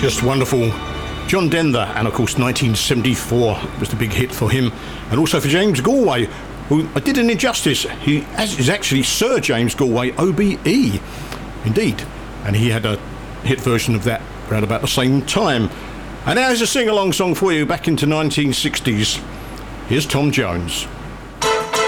Just wonderful. John Denver, and of course 1974 was the big hit for him, and also for James Galway, who I did an injustice. He is actually Sir James Galway, OBE, indeed, and he had a hit version of that around about the same time. And now here's a sing-along song for you back into 1960s. Here's Tom Jones.